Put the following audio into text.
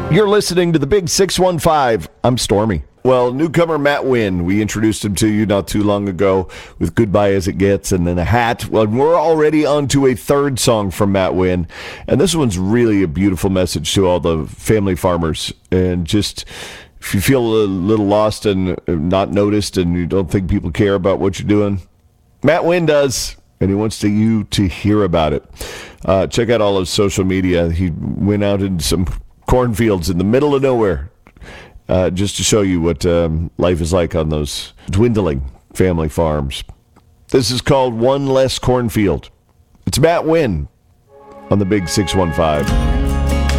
You're listening to the Big 615. I'm Stormy. Well, newcomer Matt Wynn, we introduced him to you not too long ago with Goodbye As It Gets and then A Hat. Well, we're already on to a third song from Matt Wynn, and this one's really a beautiful message to all the family farmers. And just, if you feel a little lost and not noticed and you don't think people care about what you're doing, Matt Wynn does, and he wants you to hear about it. Check out all his social media. He went out into some cornfields in the middle of nowhere just to show you what life is like on those dwindling family farms. This is called One Less Cornfield. It's Matt Wynn on the Big 615.